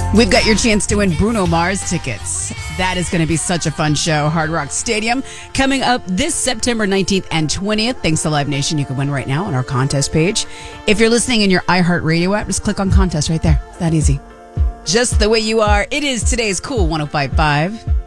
We've got your chance to win Bruno Mars tickets. That is going to be such a fun show. Hard Rock Stadium coming up this September 19th and 20th. Thanks to Live Nation. You can win right now on our contest page. If you're listening in your iHeartRadio app, just click on contest right there. It's that easy. Just the way you are. It is today's Cool 105.5.